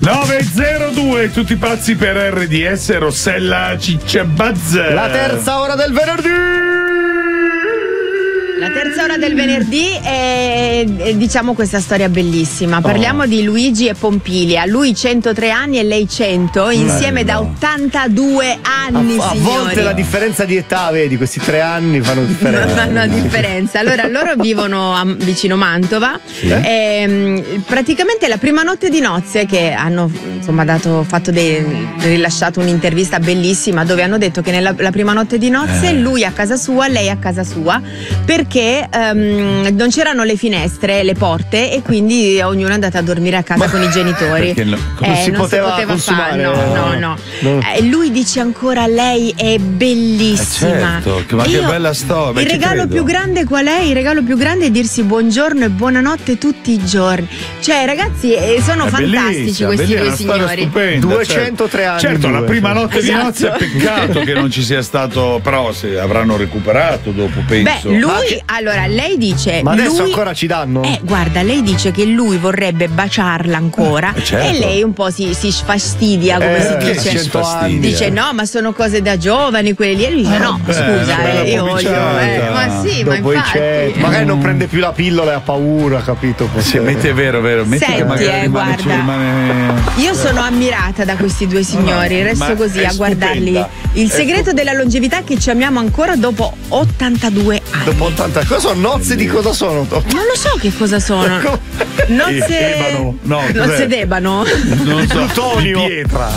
902, tutti pazzi per RDS, Rossella Cicciabazz. La terza ora del venerdì. La terza ora del venerdì è diciamo questa storia bellissima. Parliamo di Luigi e Pompilia. Lui 103 anni e lei 100, insieme da 82 anni. A volte la differenza di età, vedi, questi 3 anni fanno differenza. Fanno una differenza. Allora, loro vivono vicino Mantova. Praticamente la prima notte di nozze che hanno insomma rilasciato un'intervista bellissima dove hanno detto che la prima notte di nozze lui a casa sua, lei a casa sua, perché non c'erano le finestre, le porte e quindi ognuno è andato a dormire a casa con i genitori. Non si poteva consumare. Fare, no. Lui dice ancora lei è bellissima. Certo, ma che bella storia. Il regalo più grande qual è? Il regalo più grande è dirsi buongiorno e buonanotte tutti i giorni. Cioè ragazzi sono fantastici questi due signori. Stupenda, 203 anni. Certo, la prima notte di Esatto. nozze è peccato che non ci sia stato, però se avranno recuperato dopo, penso. Beh, allora lei dice. Ma adesso ancora ci danno? Guarda, lei dice che lui vorrebbe baciarla ancora certo. e lei un po' si sfastidia, come si dice. 100 anni. Dice no, ma sono cose da giovani quelle lì. E lui dice no, scusa, io voglio. Ma sì, dopo ma infatti. magari non prende più la pillola e ha paura, capito? Sì, metti, è vero. Metti Senti, che magari guarda, io sono ammirata da questi due signori, resto così a guardarli. Stupenda. Il segreto della longevità è che ci amiamo ancora dopo 82 anni. Dopo 80. Cosa sono nozze di cosa sono? Non lo so che cosa sono. Nozze Ebano. No, Nozze d'ebano. Non so, Plutonio. di pietra.